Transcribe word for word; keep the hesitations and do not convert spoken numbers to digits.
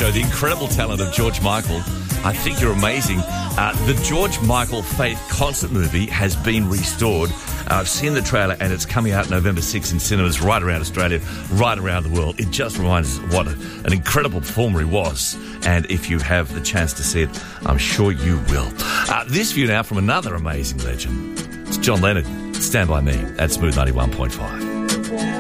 show the incredible talent of George Michael. I think you're amazing. Uh, the George Michael Faith concert movie has been restored. Uh, I've seen the trailer and it's coming out November sixth in cinemas right around Australia, right around the world. It just reminds us what a, an incredible performer he was. And if you have the chance to see it, I'm sure you will. Uh, this view now from another amazing legend. It's John Lennon. Stand By Me at Smooth ninety-one point five.